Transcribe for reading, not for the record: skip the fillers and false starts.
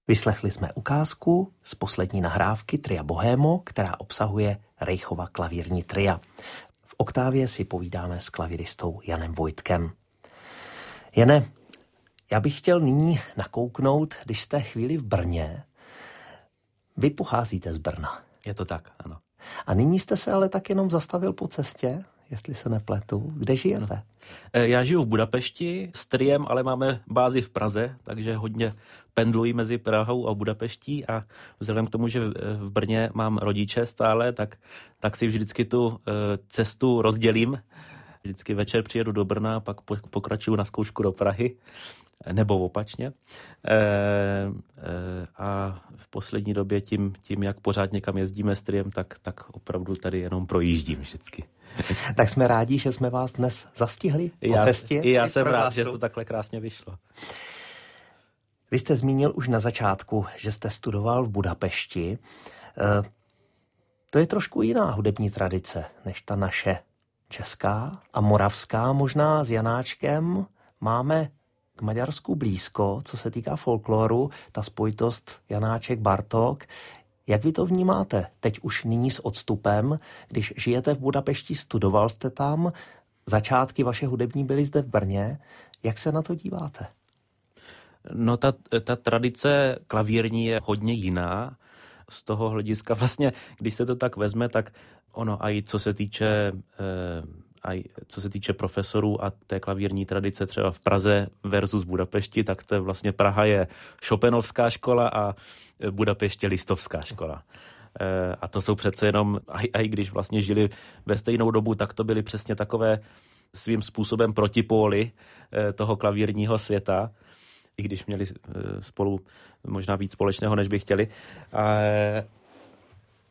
Vyslechli jsme ukázku z poslední nahrávky Tria Bohémo, která obsahuje Reichova klavírní tria. V oktávě si povídáme s klavíristou Janem Vojtkem. Jane, já bych chtěl nyní nakouknout, když jste chvíli v Brně. Vy pocházíte z Brna. Je to tak, ano. A nyní jste se ale tak jenom zastavil po cestě, jestli se nepletu. Kde žijete? Já žiju v Budapešti s triem, ale máme bázi v Praze, takže hodně pendluji mezi Prahou a Budapeští a vzhledem k tomu, že v Brně mám rodiče stále, tak si vždycky tu cestu rozdělím. Vždycky večer přijedu do Brna, pak pokračuju na zkoušku do Prahy, nebo opačně. A v poslední době tím, jak pořád někam jezdíme s triem, tak opravdu tady jenom projíždím vždycky. Tak jsme rádi, že jsme vás dnes zastihli po cestě. I já jsem rád, že to takhle krásně vyšlo. Vy jste zmínil už na začátku, že jste studoval v Budapešti. To je trošku jiná hudební tradice, než ta naše česká a moravská. Možná s Janáčkem máme k Maďarsku blízko, co se týká folkloru, ta spojitost Janáček, Bartók. Jak vy to vnímáte teď už nyní s odstupem, když žijete v Budapešti, studoval jste tam, začátky vaše hudební byly zde v Brně. Jak se na to díváte? No ta tradice klavírní je hodně jiná. Z toho hlediska vlastně, když se to tak vezme, tak ono i co se týče profesorů a té klavírní tradice třeba v Praze versus Budapešti, tak to je vlastně Praha je Chopinovská škola a Budapešť je Listovská škola. A to jsou přece jenom, i když vlastně žili ve stejnou dobu, tak to byly přesně takové svým způsobem protipóly toho klavírního světa, i když měli spolu možná víc společného, než by chtěli.